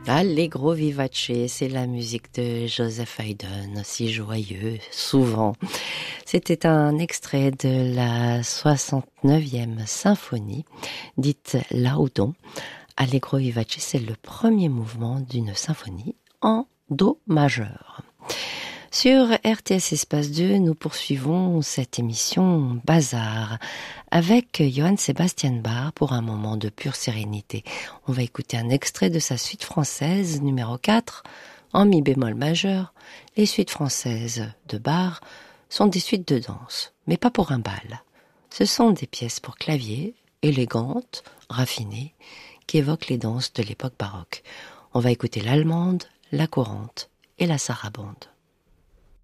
Allegro vivace, c'est la musique de Joseph Haydn, si joyeux, souvent. C'était un extrait de la 69e symphonie, dite Laudon. Allegro vivace, c'est le premier mouvement d'une symphonie en do majeur. Sur RTS Espace 2, nous poursuivons cette émission Bazar avec Johann Sebastian Bach pour un moment de pure sérénité. On va écouter un extrait de sa suite française numéro 4 en mi bémol majeur. Les suites françaises de Bach sont des suites de danse, mais pas pour un bal. Ce sont des pièces pour clavier, élégantes, raffinées, qui évoquent les danses de l'époque baroque. On va écouter l'allemande, la courante et la sarabande.